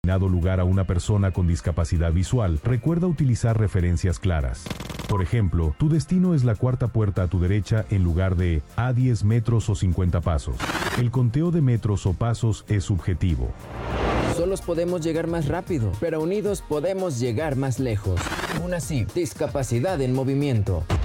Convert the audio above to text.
dado lugar a una persona con discapacidad visual, recuerda utilizar referencias claras. Por ejemplo, tu destino es la cuarta puerta a tu derecha en lugar de a 10 metros o 50 pasos. El conteo de metros o pasos es subjetivo. Solos podemos llegar más rápido, pero unidos podemos llegar más lejos. Aún así, discapacidad en movimiento.